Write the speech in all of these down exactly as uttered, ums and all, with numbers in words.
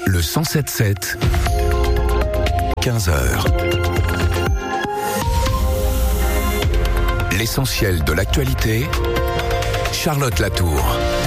Le cent sept sept, quinze heures. L'essentiel de l'actualité, Charlotte Latour.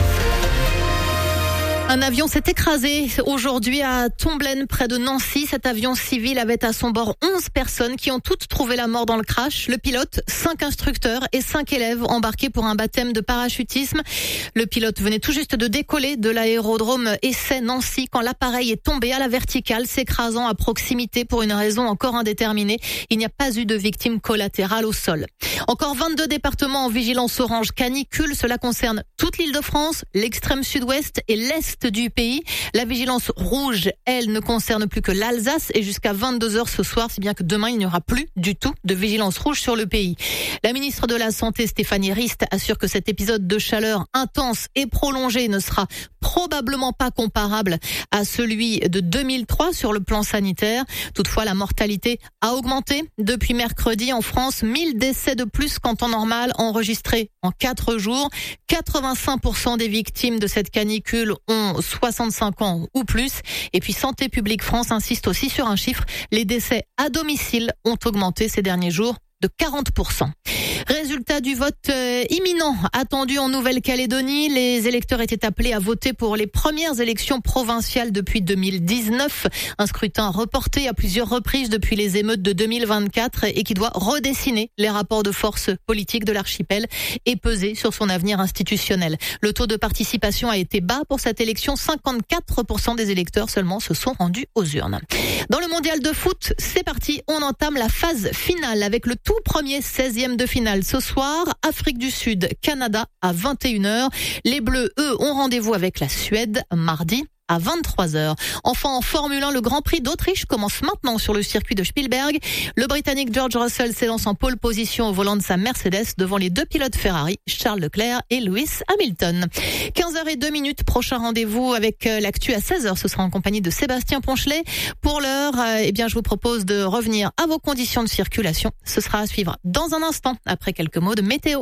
Un avion s'est écrasé aujourd'hui à Tomblaine, près de Nancy. Cet avion civil avait à son bord onze personnes qui ont toutes trouvé la mort dans le crash. Le pilote, cinq instructeurs et cinq élèves embarqués pour un baptême de parachutisme. Le pilote venait tout juste de décoller de l'aérodrome Essay-Nancy quand l'appareil est tombé à la verticale, s'écrasant à proximité pour une raison encore indéterminée. Il n'y a pas eu de victimes collatérales au sol. Encore vingt-deux départements en vigilance orange canicule. Cela concerne toute l'Île-de-France, l'extrême sud-ouest et l'est du pays. La vigilance rouge, elle, ne concerne plus que l'Alsace et jusqu'à vingt-deux heures ce soir, si bien que demain, il n'y aura plus du tout de vigilance rouge sur le pays. La ministre de la Santé, Stéphanie Rist, assure que cet épisode de chaleur intense et prolongé ne sera probablement pas comparable à celui de deux mille trois sur le plan sanitaire. Toutefois, la mortalité a augmenté depuis mercredi en France. mille décès de plus qu'en temps normal enregistrés en quatre jours. quatre-vingt-cinq pour cent des victimes de cette canicule ont soixante-cinq ans ou plus. Et puis Santé publique France insiste aussi sur un chiffre. Les décès à domicile ont augmenté ces derniers jours de quarante pour cent. Résultat du vote euh, imminent attendu en Nouvelle-Calédonie. Les électeurs étaient appelés à voter pour les premières élections provinciales depuis deux mille dix-neuf. Un scrutin reporté à plusieurs reprises depuis les émeutes de deux mille vingt-quatre et qui doit redessiner les rapports de force politiques de l'archipel et peser sur son avenir institutionnel. Le taux de participation a été bas pour cette élection. cinquante-quatre pour cent des électeurs seulement se sont rendus aux urnes. Dans le mondial de foot, c'est parti. On entame la phase finale avec le tout premier seizième de finale. Ce soir, Afrique du Sud, Canada à vingt et une heures. Les Bleus, eux, ont rendez-vous avec la Suède mardi à vingt-trois heures. Enfin, en Formule un, le Grand Prix d'Autriche commence maintenant sur le circuit de Spielberg. Le Britannique George Russell s'élance en pole position au volant de sa Mercedes devant les deux pilotes Ferrari, Charles Leclerc et Lewis Hamilton. quinze heures zéro deux minutes, prochain rendez-vous avec l'actu à seize heures. Ce sera en compagnie de Sébastien Ponchelet. Pour l'heure, eh bien, je vous propose de revenir à vos conditions de circulation. Ce sera à suivre dans un instant, après quelques mots de météo.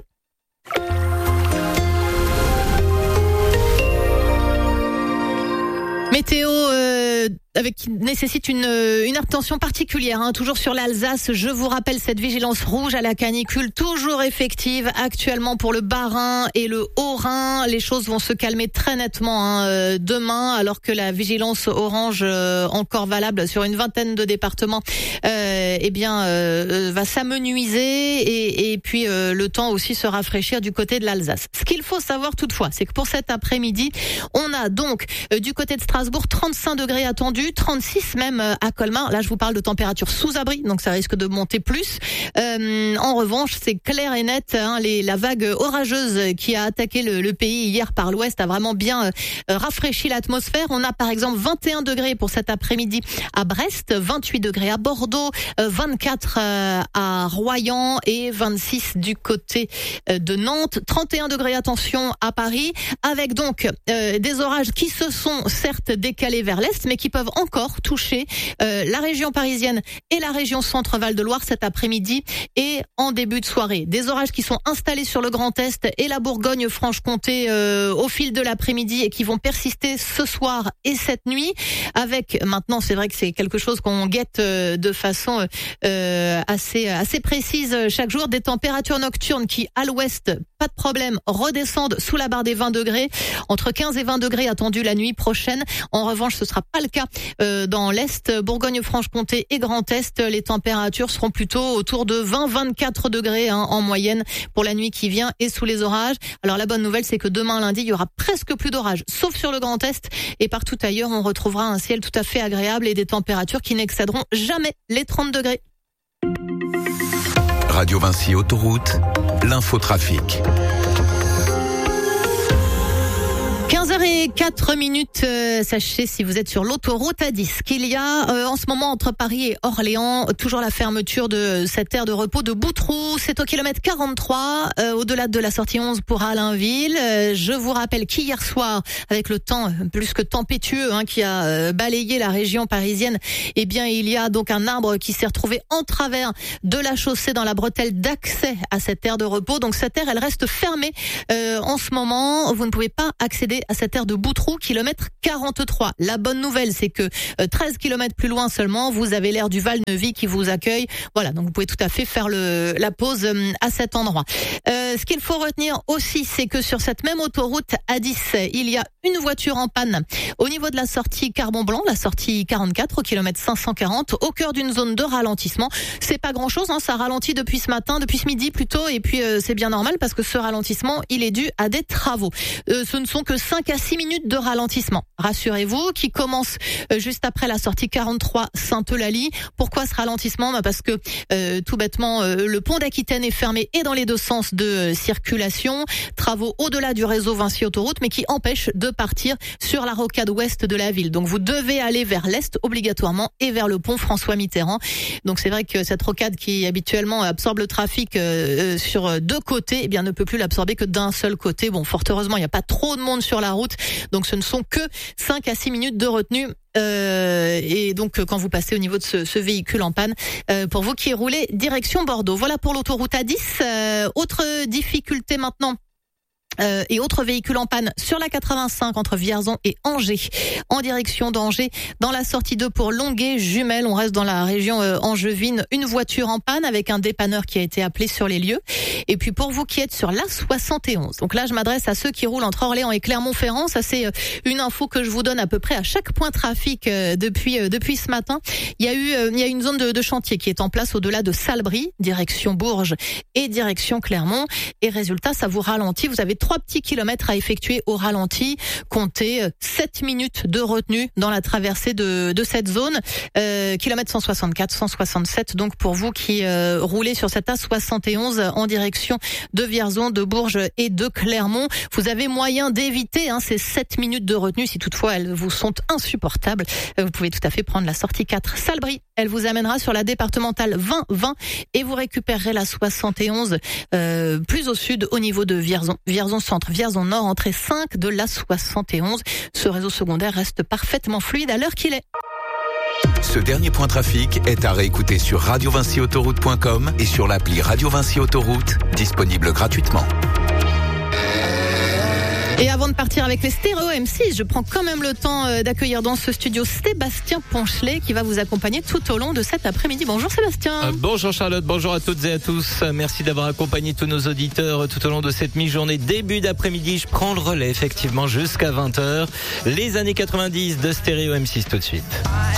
Météo euh, avec qui nécessite une, une attention particulière, hein. Toujours sur l'Alsace, je vous rappelle cette vigilance rouge à la canicule, toujours effective actuellement pour le Bas-Rhin et le Haut-Rhin. Les choses vont se calmer très nettement hein, euh, demain, alors que la vigilance orange, euh, encore valable sur une vingtaine de départements, euh, eh bien, euh, va s'amenuiser et, et puis euh, le temps aussi se rafraîchir du côté de l'Alsace. Ce qu'il faut savoir toutefois, c'est que pour cet après-midi, on a donc euh, du côté de Strasbourg trente-cinq degrés attendus, trente-six même à Colmar. Là, je vous parle de température sous abri, donc ça risque de monter plus. Euh, en revanche, c'est clair et net. Hein, les, la vague orageuse qui a attaqué le, le pays hier par l'ouest a vraiment bien euh, rafraîchi l'atmosphère. On a par exemple vingt et un degrés pour cet après-midi à Brest, vingt-huit degrés à Bordeaux, euh, vingt-quatre euh, à Royan et vingt-six du côté euh, de Nantes. trente et un degrés, attention, à Paris, avec donc euh, des orages qui se sont certes décalés vers l'est, mais qui peuvent encore toucher euh, la région parisienne et la région Centre-Val de Loire cet après-midi et en début de soirée. Des orages qui sont installés sur le Grand Est et la Bourgogne-Franche-Comté euh, au fil de l'après-midi et qui vont persister ce soir et cette nuit. Avec maintenant, c'est vrai que c'est quelque chose qu'on guette euh, de façon euh, assez assez précise chaque jour. Des températures nocturnes qui, à l'ouest, pas de problème, redescendent sous la barre des vingt degrés. Entre quinze et vingt degrés attendus la nuit prochaine. En revanche, ce sera pas le cas euh, dans l'Est, Bourgogne-Franche-Comté et Grand Est. Les températures seront plutôt autour de vingt à vingt-quatre degrés hein, en moyenne pour la nuit qui vient et sous les orages. Alors la bonne nouvelle, c'est que demain lundi, il y aura presque plus d'orages, sauf sur le Grand Est. Et partout ailleurs, on retrouvera un ciel tout à fait agréable et des températures qui n'excéderont jamais les trente degrés. Radio Vinci Autoroute, l'infotrafic. quinze heures zéro quatre minutes, euh, sachez si vous êtes sur l'autoroute A dix qu'il y a euh, en ce moment entre Paris et Orléans toujours la fermeture de cette aire de repos de Boutroux. C'est au kilomètre quarante-trois, euh, au-delà de la sortie onze pour Allainville. Euh, je vous rappelle qu'hier soir, avec le temps plus que tempétueux hein, qui a euh, balayé la région parisienne, eh bien il y a donc un arbre qui s'est retrouvé en travers de la chaussée dans la bretelle d'accès à cette aire de repos. Donc cette aire, elle reste fermée euh, en ce moment. Vous ne pouvez pas accéder coincé à cette aire de Boutroux, kilomètre quarante-trois. La bonne nouvelle, c'est que treize kilomètres plus loin seulement, vous avez l'aire du Val-Neuvy qui vous accueille. Voilà, donc vous pouvez tout à fait faire le, la pause à cet endroit. Euh, ce qu'il faut retenir aussi, c'est que sur cette même autoroute A dix, il y a une voiture en panne au niveau de la sortie Carbon-Blanc, la sortie quarante-quatre au kilomètre cinq cent quarante, au cœur d'une zone de ralentissement. C'est pas grand-chose, hein, ça ralentit depuis ce matin, depuis ce midi plutôt, et puis euh, c'est bien normal parce que ce ralentissement, il est dû à des travaux. Euh, ce ne sont que cinq à six minutes de ralentissement, rassurez-vous, qui commence euh, juste après la sortie quarante-trois Sainte-Eulalie. Pourquoi ce ralentissement ? Bah parce que euh, tout bêtement, euh, le pont d'Aquitaine est fermé et dans les deux sens de euh, circulation. Travaux au-delà du réseau Vinci Autoroute, mais qui empêchent de partir sur la rocade ouest de la ville. Donc vous devez aller vers l'est obligatoirement et vers le pont François Mitterrand. Donc c'est vrai que cette rocade qui habituellement absorbe le trafic euh, sur deux côtés, eh bien ne peut plus l'absorber que d'un seul côté. Bon, fort heureusement, il n'y a pas trop de monde sur la route, donc ce ne sont que cinq à six minutes de retenue. Euh, et donc quand vous passez au niveau de ce, ce véhicule en panne, euh, pour vous qui roulez direction Bordeaux. Voilà pour l'autoroute A dix. Euh, autre difficulté maintenant. Euh, et autres véhicules en panne sur la quatre-vingt-cinq entre Vierzon et Angers, en direction d'Angers, dans la sortie deux pour Longuet, Jumelles, on reste dans la région euh, angevine, une voiture en panne avec un dépanneur qui a été appelé sur les lieux. Et puis pour vous qui êtes sur l'A soixante et onze, donc là je m'adresse à ceux qui roulent entre Orléans et Clermont-Ferrand, ça c'est euh, une info que je vous donne à peu près à chaque point trafic euh, depuis euh, depuis ce matin. Il y a eu euh, il y a une zone de, de chantier qui est en place au-delà de Salbris, direction Bourges et direction Clermont, et résultat ça vous ralentit, vous avez trois petits kilomètres à effectuer au ralenti. Comptez sept minutes de retenue dans la traversée de, de cette zone. Euh, kilomètre cent soixante-quatre, cent soixante-sept. Donc pour vous qui euh, roulez sur cette A soixante et onze en direction de Vierzon, de Bourges et de Clermont, vous avez moyen d'éviter hein, ces sept minutes de retenue. Si toutefois elles vous sont insupportables, vous pouvez tout à fait prendre la sortie quatre Salbris. Elle vous amènera sur la départementale vingt vingt et vous récupérerez la soixante et onze euh, plus au sud au niveau de Vierzon. Vierzon centre, Vierzon nord, entrée cinq de la soixante et onze. Ce réseau secondaire reste parfaitement fluide à l'heure qu'il est. Ce dernier point trafic est à réécouter sur radio vinci autoroute point com et sur l'appli Radio Vinci Autoroute, disponible gratuitement. Et avant de partir avec les stéréos M six, je prends quand même le temps d'accueillir dans ce studio Sébastien Ponchelet qui va vous accompagner tout au long de cet après-midi. Bonjour Sébastien. Euh, bonjour Charlotte, bonjour à toutes et à tous. Merci d'avoir accompagné tous nos auditeurs tout au long de cette mi-journée. Début d'après-midi, je prends le relais effectivement jusqu'à vingt heures. Les années quatre-vingt-dix de stéréo M six tout de suite.